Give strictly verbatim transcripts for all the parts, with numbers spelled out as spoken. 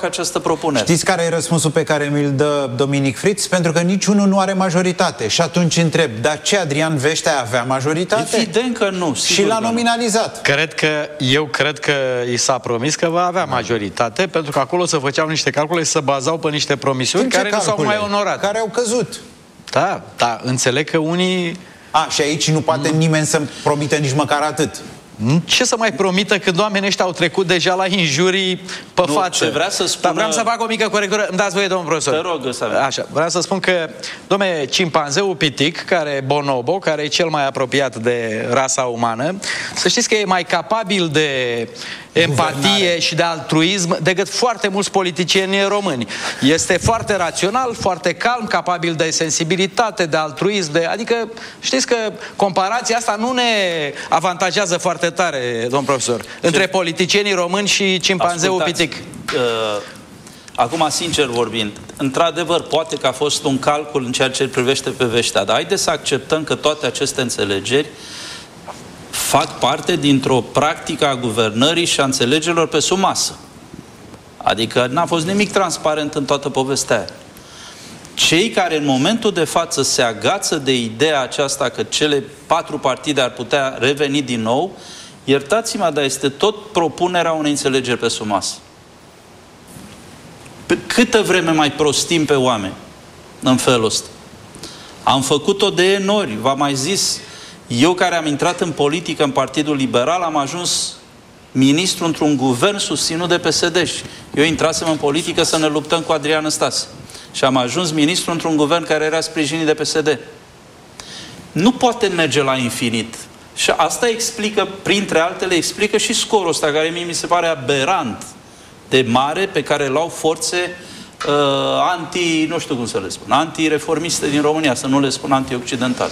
facă această propunere. Știți care e răspunsul pe care mi-l dă Dominic Fritz? Pentru că niciunul nu are majoritate. Și atunci întreb, dar ce Adrian Veștea avea majoritate? Evident că nu. Și l-a nominalizat. Cred că, eu cred că i s-a promis că va avea majoritate, pentru că acolo se făceau niște calcule și se bazau pe niște promisiuni care nu s-au mai onorat. Care au căzut. Da, da, înțeleg că unii... A, și aici nu poate mm. nimeni să promită nici măcar atât. Ce să mai promită când oamenii ăștia au trecut deja la injurii pe nu, față? Ce vrea să spună... Dar vreau să fac o mică corectură. Îmi dați voie, domnul profesor? Te rog, să Așa, vreau să spun că, dom'le, cimpanzeul pitic, care bonobo, care e cel mai apropiat de rasa umană, să știți că e mai capabil de empatie Guvernare. și de altruism decât foarte mulți politicieni români. Este foarte rațional, foarte calm, capabil de sensibilitate, de altruism, de... adică știți că comparația asta nu ne avantajează foarte tare, domn profesor, Ce? între politicienii români și cimpanzeul pitic. Uh, acum, sincer vorbind, într-adevăr, poate că a fost un calcul în ceea ce îl privește pe Veștea, dar haideți să acceptăm că toate aceste înțelegeri fac parte dintr-o practică a guvernării și a înțelegerilor pe sub masă. Adică n-a fost nimic transparent în toată povestea aia. Cei care în momentul de față se agață de ideea aceasta că cele patru partide ar putea reveni din nou, iertați-mă, dar este tot propunerea unei înțelegeri pe sub masă. Pe câtă vreme mai prostim pe oameni în felul ăsta? Am făcut-o de N ori, v-am mai zis. Eu care am intrat în politică în Partidul Liberal, am ajuns ministru într-un guvern susținut de P S D. Eu intrasem în politică să ne luptăm cu Adrian Năstase. Și am ajuns ministru într-un guvern care era sprijinit de P S D. Nu poate merge la infinit. Și asta explică, printre altele, explică și scorul ăsta, care mie mi se pare aberant de mare, pe care l-au forțe uh, anti, nu știu cum să le spun, anti-reformiste din România, să nu le spun anti-occidentale.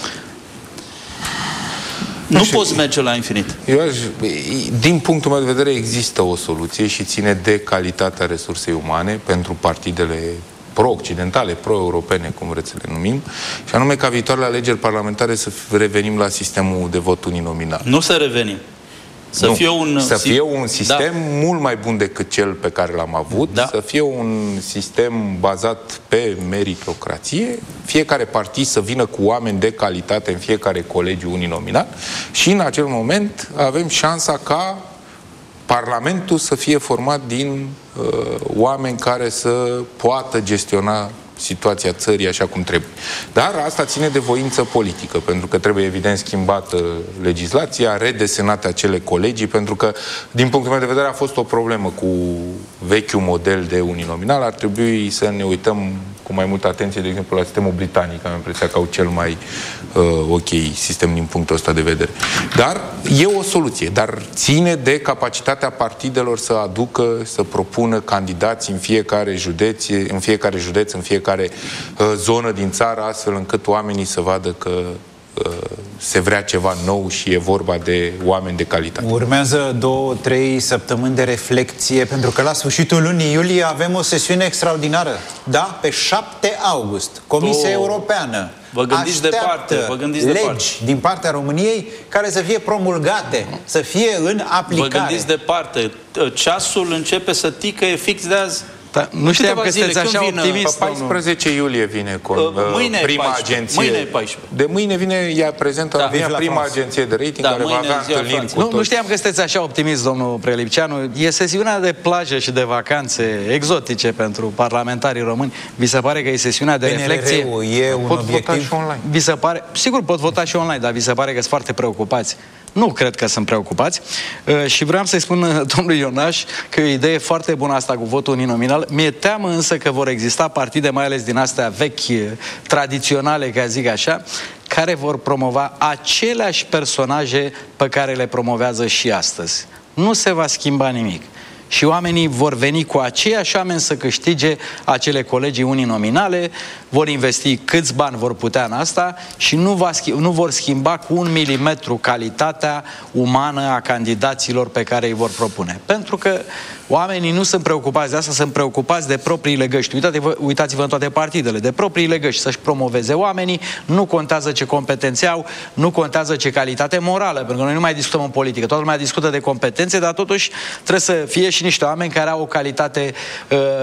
Nu, nu poți merge la infinit. Eu aș, din punctul meu de vedere, există o soluție și ține de calitatea resursei umane pentru partidele pro-occidentale, pro-europene, cum vreți să le numim, și anume ca viitoarele alegeri parlamentare să revenim la sistemul de vot uninominal. Nu să revenim. Să nu, fie un, să fie un sistem da. mult mai bun decât cel pe care l-am avut, da. să fie un sistem bazat pe meritocrație, fiecare partid să vină cu oameni de calitate în fiecare colegiu uninominal și în acel moment avem șansa ca Parlamentul să fie format din uh, oameni care să poată gestiona situația țării așa cum trebuie. Dar asta ține de voință politică, pentru că trebuie evident schimbată legislația, redesenate acele colegii, pentru că, din punctul meu de vedere, a fost o problemă cu vechiul model de uninominal. Ar trebui să ne uităm cu mai multă atenție, de exemplu, la sistemul britanic. Am impresia că au cel mai uh, ok sistem din punctul ăsta de vedere. Dar e o soluție, dar ține de capacitatea partidelor să aducă, să propună candidați în fiecare județ, în fiecare județ, în fiecare uh, zonă din țară, astfel încât oamenii să vadă că uh, se vrea ceva nou și e vorba de oameni de calitate. Urmează două, trei săptămâni de reflecție, pentru că la sfârșitul lunii iulie avem o sesiune extraordinară. Da? Pe șapte august, Comisia oh. Europeană Vă gândiți departe, vă gândiți legi departe. din partea României care să fie promulgate, să fie în aplicare. Vă gândiți departe. Ceasul începe să ticăie fix de azi. Da, nu știam că sunteți așa optimist. Pe paisprezece iulie vine cu uh, mâine prima paisprezece. agenție. Mâine e paisprezece. De mâine vine, ea prezentă da, vine prima France. agenție de rating, da, care va avea întâlniri cu nu, toți. Nu știam că sunteți așa optimist, domnul Prelipceanu. E sesiunea de plajă și de vacanțe exotice pentru parlamentarii români. Vi se pare că e sesiunea de reflecție? E un pot obiectiv? vota și online. Vi se pare? Sigur, pot vota și online, dar vi se pare că sunt foarte preocupați? Nu cred că sunt preocupați. Uh, și vreau să-i spun uh, domnului Ionaș că e o idee foarte bună asta cu votul uninominal. Mi-e teamă însă că vor exista partide, mai ales din astea vechi, tradiționale, ca zic așa, care vor promova aceleași personaje pe care le promovează și astăzi. Nu se va schimba nimic. Și oamenii vor veni cu aceiași oameni să câștige acele colegii uninominale, vor investi câți bani vor putea în asta și nu, va schimba, nu vor schimba cu un milimetru calitatea umană a candidaților pe care îi vor propune. Pentru că oamenii nu sunt preocupați de asta, sunt preocupați de propriile găști. Uitați-vă, uitați-vă în toate partidele, de propriile găști, să-și promoveze oamenii, nu contează ce competențe au, nu contează ce calitate morală, pentru că noi nu mai discutăm în politică, toată lumea discută de competențe, dar totuși trebuie să fie și niște oameni care au o calitate uh,